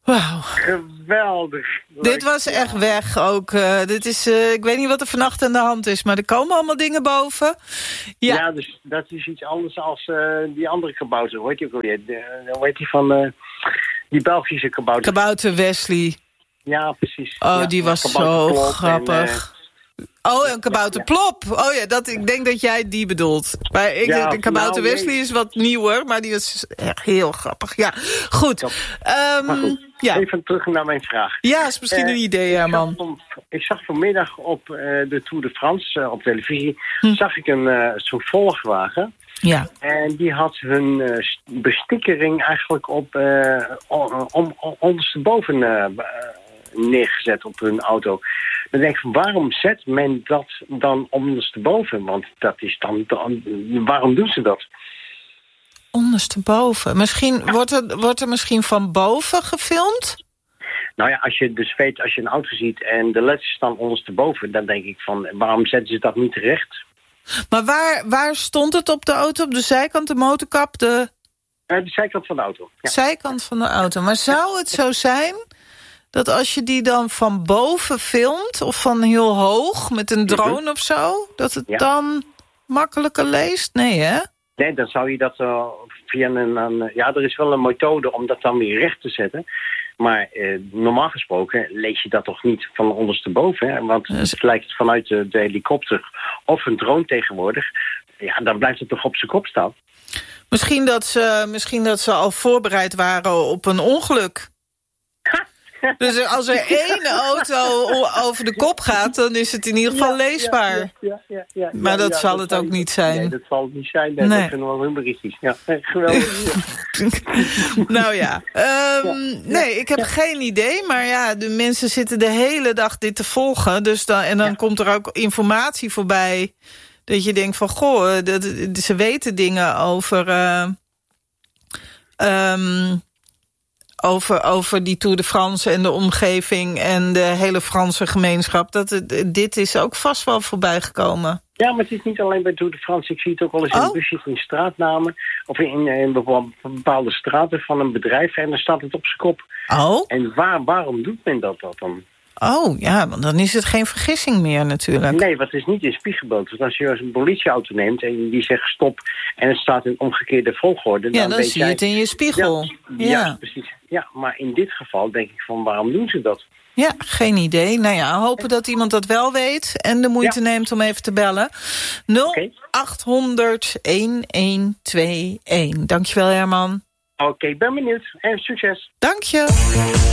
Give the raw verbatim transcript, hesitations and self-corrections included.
Wauw. Geweldig. Leuk. Dit was echt weg ook. Uh, dit is, uh, ik weet niet wat er vannacht aan de hand is, maar er komen allemaal dingen boven. Ja, ja dus dat is iets anders als uh, die andere kabouter. Hoe heet die ook alweer? Hoe heet die van uh, die Belgische kabouter? Kabouter Wesley. Ja, precies. Oh, ja, die was zo grappig. En, uh, Oh, een kabouterplop. Ja, ja. Oh ja, dat, ik denk dat jij die bedoelt. Maar ik, ja, de kabouter nou, Wesley nee. is wat nieuwer, maar die was echt heel grappig. Ja, goed. Um, maar goed, ja. even terug naar mijn vraag. Ja, is misschien uh, een idee, ja, man. Ik zag, ik zag vanmiddag op uh, de Tour de France, uh, op televisie, hm. zag ik een uh, zo'n volgwagen. Ja. En die had hun uh, bestikkering eigenlijk op uh, om, om, ondersteboven uh, neergezet op hun auto. Dan denk ik, waarom zet men dat dan ondersteboven? Want dat is dan, dan waarom doen ze dat? Ondersteboven? Misschien, wordt, er, wordt er misschien van boven gefilmd? Nou ja, als je dus weet, als je een auto ziet en de letters staan ondersteboven, dan denk ik van, waarom zetten ze dat niet recht? Maar waar, waar stond het op de auto? Op de zijkant, de motorkap? De, uh, de zijkant van de auto. Ja. Zijkant van de auto. Maar zou het zo zijn dat als je die dan van boven filmt, of van heel hoog, met een drone mm-hmm. of zo, dat het ja. dan makkelijker leest? Nee, hè? Nee, dan zou je dat uh, via een, een... Ja, er is wel een methode om dat dan weer recht te zetten. Maar uh, normaal gesproken lees je dat toch niet van ondersteboven, hè? Want dus het lijkt vanuit de, de helikopter of een drone tegenwoordig. Ja, dan blijft het toch op zijn kop staan. Misschien dat ze, misschien dat ze al voorbereid waren op een ongeluk. Dus als er één auto over de kop gaat, dan is het in ieder geval ja, leesbaar. Ja, ja, ja, ja, ja, maar dat ja, zal dat het ook niet zijn. Nee, dat zal het niet zijn. Nee, nee. Dat zijn wel humoristisch. Ja, geweldig. Nou ja. Um, ja. Nee, ik heb ja. geen idee. Maar ja, de mensen zitten de hele dag dit te volgen. Dus dan, en dan ja. komt er ook informatie voorbij. Dat je denkt van, goh, dat, ze weten dingen over... Uh, um, Over, over die Tour de France en de omgeving en de hele Franse gemeenschap. Dat het, dit is ook vast wel voorbij gekomen. Ja, maar het is niet alleen bij Tour de France. Ik zie het ook wel eens in oh? busjes in straatnamen. Of in, in bepaalde straten van een bedrijf. En dan staat het op zijn kop. Oh? En waar, waarom doet men dat, dat dan? Oh, ja, want dan is het geen vergissing meer natuurlijk. Nee, want het is niet in spiegelbeeld. Want als je een politieauto neemt en die zegt stop en het staat in omgekeerde volgorde... Ja, dan, dan weet zie jij... je het in je spiegel. Ja, ja. ja, precies. Ja, maar in dit geval denk ik van waarom doen ze dat? Ja, geen idee. Nou ja, hopen dat iemand dat wel weet en de moeite ja. neemt om even te bellen. nul acht honderd elf tweeëntwintig. Dankjewel, Herman. Oké, okay, ben benieuwd. En succes. Dank je.